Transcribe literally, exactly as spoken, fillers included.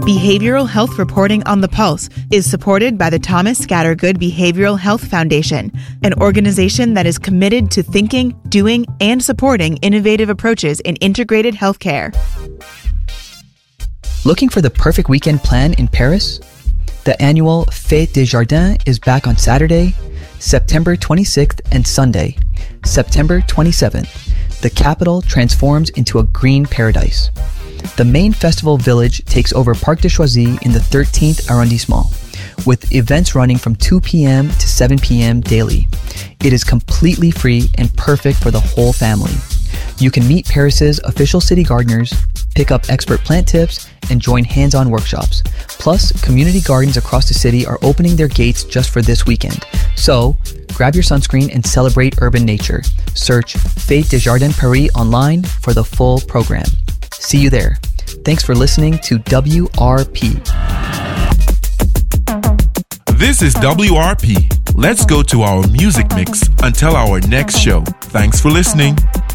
Behavioral Health Reporting on the Pulse is supported by the Thomas Scattergood Behavioral Health Foundation, an organization that is committed to thinking, doing, and supporting innovative approaches in integrated healthcare. Looking for the perfect weekend plan in Paris? The annual Fête des Jardins is back on Saturday, September twenty-sixth, and Sunday, September twenty-seventh. The capital transforms into a green paradise. The main festival village takes over Parc de Choisy in the thirteenth arrondissement, with events running from two p.m. to seven p.m. daily. It is completely free and perfect for the whole family. You can meet Paris's official city gardeners, pick up expert plant tips, and join hands-on workshops. Plus, community gardens across the city are opening their gates just for this weekend. So, grab your sunscreen and celebrate urban nature. Search Fête des Jardins Paris online for the full program. See you there. Thanks for listening to W R P. This is W R P. Let's go to our music mix until our next show. Thanks for listening.